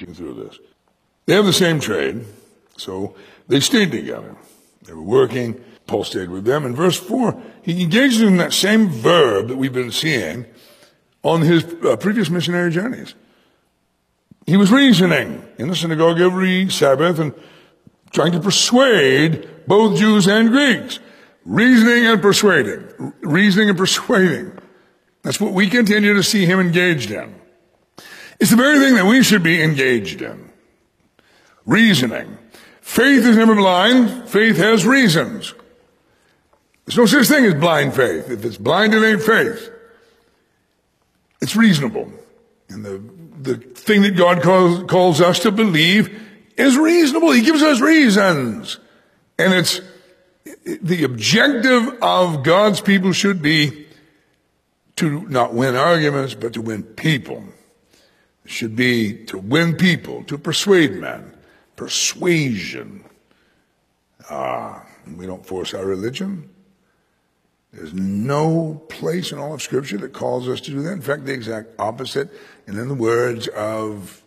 teaching through this. They have the same trade, so they stayed together. They were working. Paul stayed with them. In verse 4, he engages in that same verb that we've been seeing on his previous missionary journeys. He was reasoning in the synagogue every Sabbath and trying to persuade both Jews and Greeks. Reasoning and persuading. Reasoning and persuading. That's what we continue to see him engaged in. It's the very thing that we should be engaged in. Reasoning. Faith is never blind. Faith has reasons. There's no such thing as blind faith. If it's blind, it ain't faith. It's reasonable. And the thing that God calls us to believe is reasonable. He gives us reasons. And it's the objective of God's people should be to not win arguments, but to win people. It should be to win people, to persuade men. Persuasion. We don't force our religion. There's no place in all of Scripture that calls us to do that. In fact, the exact opposite. And in the words of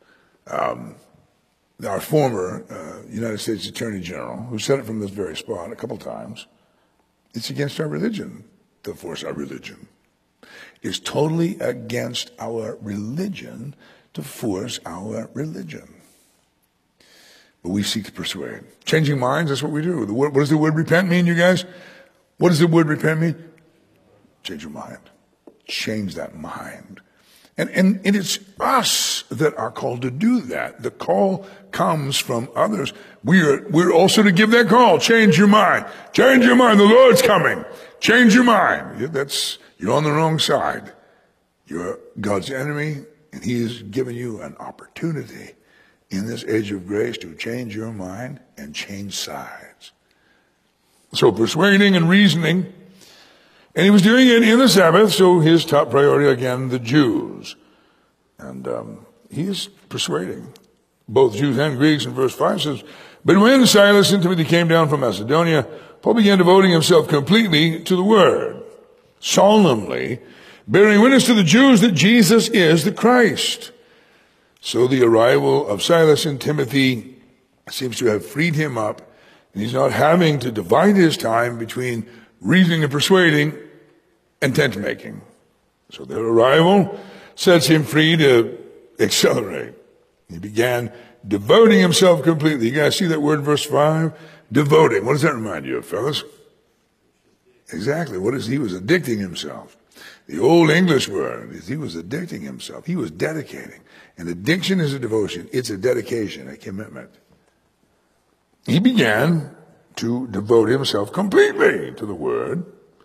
our former United States Attorney General, who said it from this very spot a couple times, it's against our religion to force our religion. It's totally against our religion to force our religion. But we seek to persuade. Changing minds, that's what we do. What does the word repent mean, you guys? What does the word repent mean? Change your mind. Change that mind. And it's us that are called to do that. The call comes from others. We're also to give that call. Change your mind. Change your mind. The Lord's coming. Change your mind. You're on the wrong side. You're God's enemy, and He has given you an opportunity in this age of grace to change your mind and change sides. So persuading and reasoning. And he was doing it in the Sabbath, so his top priority, again, the Jews. And he is persuading both Jews and Greeks. In verse 5 says, "But when Silas and Timothy came down from Macedonia, Paul began devoting himself completely to the word, solemnly bearing witness to the Jews that Jesus is the Christ." So the arrival of Silas and Timothy seems to have freed him up, and he's not having to divide his time between reasoning and persuading and tent making. So their arrival sets him free to accelerate. He began devoting himself completely. You guys see that word in verse 5? Devoting. What does that remind you of, fellas? Exactly. He was addicting himself. The old English word is he was addicting himself. He was dedicating. And addiction is a devotion. It's a dedication, a commitment. He began to devote himself completely to the word.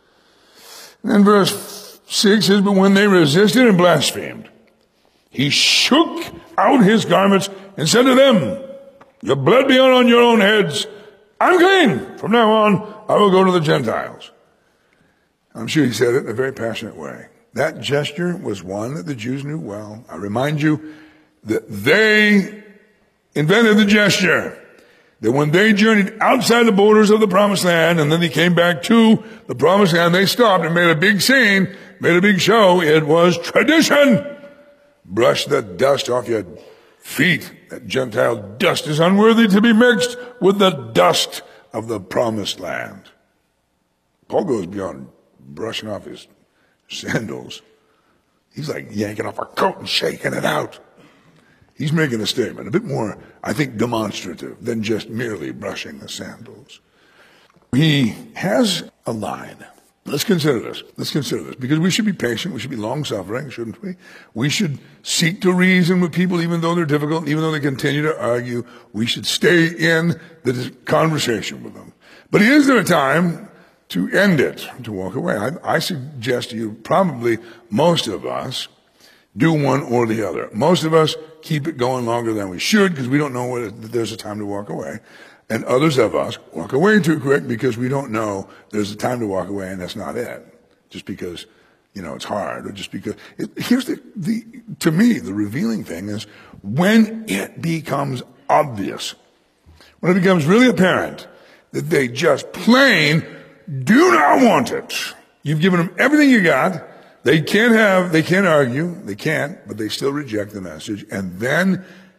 And then verse 6 says, "But when they resisted and blasphemed, he shook out his garments and said to them, 'Your blood be on your own heads. I'm clean. From now on, I will go to the Gentiles.'" I'm sure he said it in a very passionate way. That gesture was one that the Jews knew well. I remind you that they invented the gesture. That when they journeyed outside the borders of the Promised Land, and then they came back to the Promised Land, they stopped and made a big scene, made a big show. It was tradition. Brush the dust off your feet. That Gentile dust is unworthy to be mixed with the dust of the Promised Land. Paul goes beyond brushing off his sandals. He's like yanking off a coat and shaking it out. He's making a statement, a bit more, I think, demonstrative than just merely brushing the sandals. He has a line. Let's consider this. Because we should be patient. We should be long-suffering, shouldn't we? We should seek to reason with people even though they're difficult, even though they continue to argue. We should stay in the conversation with them. But is there a time to end it, to walk away? I suggest to you, probably most of us do one or the other. Most of us keep it going longer than we should because we don't know whether there's a time to walk away. And others of us walk away too quick because we don't know there's a time to walk away and that's not it. Just because, it's hard, or just because. Here's to me, the revealing thing is when it becomes obvious, when it becomes really apparent that they just plain do not want it. You've given them everything you got. They can't argue, but they still reject the message. And then